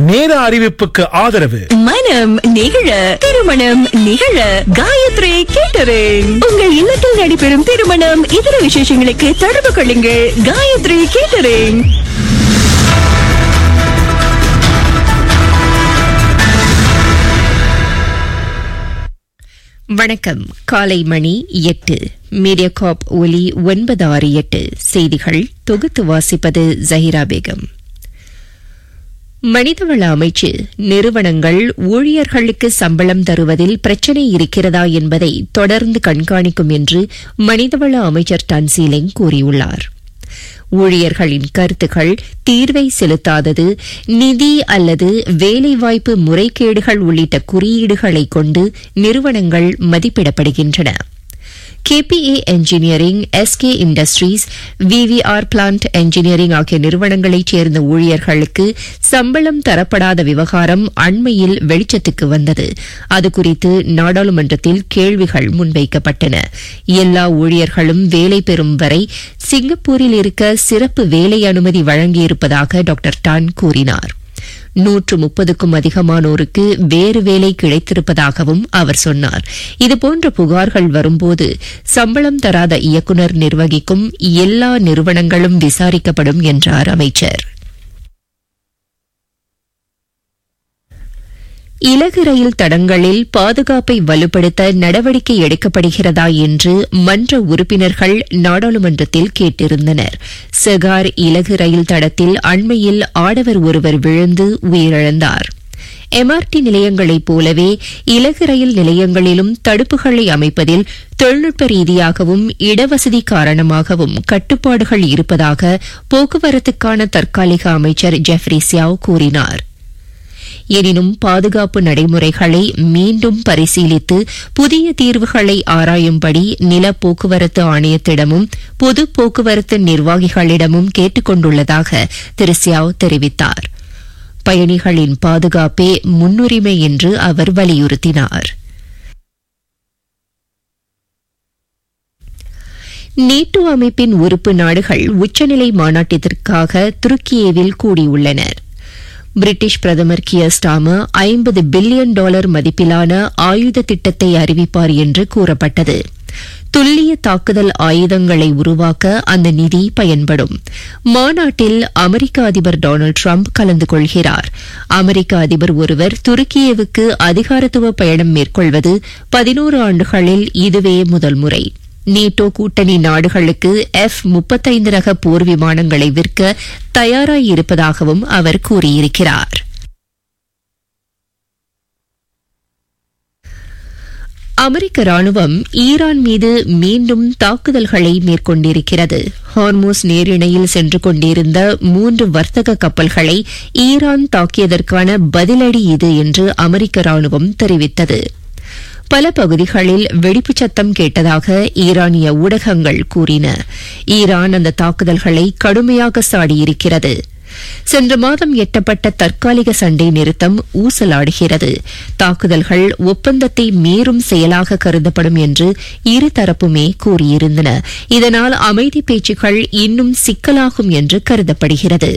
நேர அறிவிப்புக்கு ஆதரவு. மனம் நிகழ திருமணம் நிகழ காயத்ரி கேட்டரிங். உங்கள் இல்லத்தில் நடைபெறும் திருமணம் இதர விசேஷங்களுக்கு தொடர்பு கொள்ளுங்கள். காயத்ரி கேட்டரிங். வணக்கம். காலை மணி 8. மீடியாகாப் ஒலி 968 செய்திகள் தொகுத்து வாசிப்பது ஜஹீரா பேகம். மனிதவள அமைச்சு நிறுவனங்கள் ஊழியர்களுக்கு சம்பளம் தருவதில் பிரச்சினை இருக்கிறதா என்பதை தொடர்ந்து கண்காணிக்கும் என்று மனிதவள அமைச்சர் டன்சீலிங் கூறியுள்ளார். ஊழியர்களின் கருத்துக்கள் தீர்வை செலுத்தாதது, நிதி அல்லது வேலைவாய்ப்பு முறைகேடுகள் உள்ளிட்ட குறியீடுகளை கொண்டு நிறுவனங்கள் மதிப்பிடப்படுகின்றன. KPA engineering, SK industries, VVR plant engineering ஆகிய நிறுவனங்களைச் சேர்ந்த ஊழியர்களுக்கு சம்பளம் தரப்படாத விவகாரம் அண்மையில் வெளிச்சத்துக்கு வந்தது. அது குறித்து நாடாளுமன்றத்தில் கேள்விகள் முன்வைக்கப்பட்டன. எல்லா ஊழியர்களும் வேலை பெறும் வரை சிங்கப்பூரில் இருக்க சிறப்பு வேலை அனுமதி வழங்கியிருப்பதாக டாக்டர் டான் கூறினார். 130க்கும் அதிகமானோருக்கு வேறு வேலை கிடைத்திருப்பதாகவும் அவர் சொன்னார். இதுபோன்ற புகார்கள் வரும்போது சம்பளம் தராத இயக்குநர் நிர்வகிக்கும் எல்லா நிறுவனங்களும் விசாரிக்கப்படும் என்றார் அமைச்சர். இலகு ரயில் தடங்களில் பாதுகாப்பை வலுப்படுத்த நடவடிக்கை எடுக்கப்படுகிறதா என்று மன்ற உறுப்பினர்கள் நாடாளுமன்றத்தில் கேட்டிருந்தனர். செகார் இலகு ரயில் தடத்தில் அண்மையில் ஆடவர் ஒருவர் விழுந்து உயிரிழந்தார். MRT நிலையங்களைப் போலவே இலகு ரயில் நிலையங்களிலும் தடுப்புகளை அமைப்பதில் தொழில்நுட்ப ரீதியாகவும் இடவசதி காரணமாகவும் கட்டுப்பாடுகள் இருப்பதாக போக்குவரத்துக்கான தற்காலிக அமைச்சர் ஜெஃப்ரி சியாவ் கூறினார். எனினும் பாதுகாப்பு நடைமுறைகளை மீண்டும் பரிசீலித்து புதிய தீர்வுகளை ஆராயும்படி நில போக்குவரத்து ஆணையத்திடமும் பொது போக்குவரத்து நிர்வாகிகளிடமும் கேட்டுக் கொண்டுள்ளதாக திரு சியாவ் தெரிவித்தார். பயணிகளின் பாதுகாப்பே முன்னுரிமை என்று அவர் வலியுறுத்தினார். நேட்டோ அமைப்பின் உறுப்பு நாடுகள் உச்சநிலை மாநாட்டிற்காக துருக்கியேவில் கூடியுள்ளனர். பிரிட்டிஷ் பிரதமர் கியர் ஸ்டார்மர் $50 பில்லியன் மதிப்பிலான ஆயுத திட்டத்தை அறிவிப்பார் என்று கூறப்பட்டது. துல்லிய தாக்குதல் ஆயுதங்களை உருவாக்க அந்த நிதி பயன்படும். மாநாட்டில் அமெரிக்க அதிபர் டொனால்டு டிரம்ப் கலந்து கொள்கிறார். அமெரிக்க அதிபர் ஒருவர் துருக்கியேவுக்கு அதிகாரத்துவ பயணம் மேற்கொள்வது 11 ஆண்டுகளில் இதுவே முதல் முறை. நேட்டோ கூட்டணி நாடுகளுக்கு F-35 ரக போர் விமானங்களை விற்க தயாராயிருப்பதாகவும் அவர் கூறியிருக்கிறார். அமெரிக்க ராணுவம் ஈரான் மீது மீண்டும் தாக்குதல்களை மேற்கொண்டிருக்கிறது. ஹார்மூஸ் நீரிணையில் சென்று கொண்டிருந்த 3 வர்த்தக கப்பல்களை ஈரான் தாக்கியதற்கான பதிலடி இது என்று அமெரிக்க ராணுவம் தெரிவித்தது. பல பகுதிகளில் வெடிப்புச் சத்தம் கேட்டதாக ஈரானிய ஊடகங்கள் கூறின. ஈரான் அந்த தாக்குதல்களை கடுமையாக சாடியிருக்கிறது. சென்ற மாதம் எட்டப்பட்ட தற்காலிக சண்டை நிறுத்தம் ஊசலாடுகிறது. தாக்குதல்கள் ஒப்பந்தத்தை மீறும் செயலாக கருதப்படும் என்று இருதரப்புமே கூறியிருந்தன. இதனால் அமைதி பேச்சுக்கள் இன்னும் சிக்கலாகும் என்று கருதப்படுகிறது.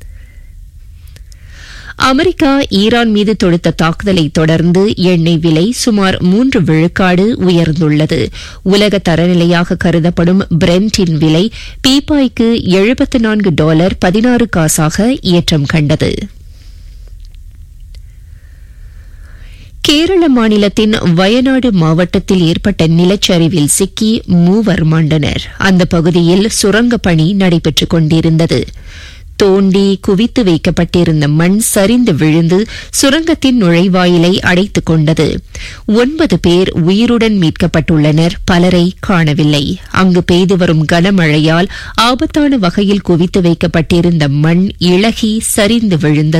அமெரிக்கா ஈரான் மீது தொடுத்த தாக்குதலை தொடர்ந்து எண்ணெய் விலை சுமார் 3 விழுக்காடு உயர்ந்துள்ளது. உலக தரநிலையாக கருதப்படும் பிரெண்டின் விலை பீப்பாய்க்கு $74.16 ஏற்றம் கண்டது. கேரள மாநிலத்தின் வயநாடு மாவட்டத்தில் ஏற்பட்ட நிலச்சரிவில் சிக்கி 3 மாண்டனர். அந்த பகுதியில் சுரங்கப் பணி நடைபெற்றுக் கொண்டிருந்தது. தோண்டி குவித்து வைக்கப்பட்டிருந்த மண் சரிந்து விழுந்து சுரங்கத்தின் நுழைவாயிலை அடைத்துக் கொண்டது. 9 பேர் உயிருடன் மீட்கப்பட்டுள்ளனர். பலரை காணவில்லை. அங்கு பெய்து வரும் கனமழையால் ஆபத்தான வகையில் குவித்து வைக்கப்பட்டிருந்த மண் இளகி சரிந்து விழுந்தது.